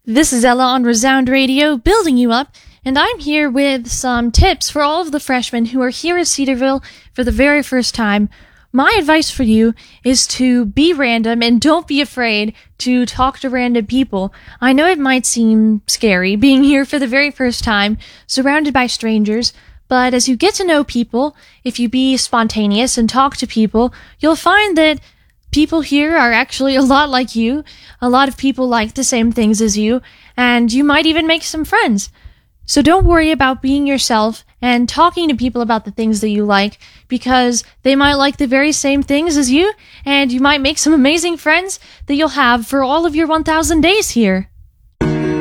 This is Ella on Resound Radio, building you up, and I'm here with some tips for all of the freshmen who are here at Cedarville for the very first time. My advice for you is to be random and don't be afraid to talk to random people. I know it might seem scary being here for the very first time, surrounded by strangers, but as you get to know people, if you be spontaneous and talk to people, you'll find that people here are actually a lot like you. A lot of people like the same things as you, and you might even make some friends. So don't worry about being yourself and talking to people about the things that you like, because they might like the very same things as you, and you might make some amazing friends that you'll have for all of your 1,000 days here.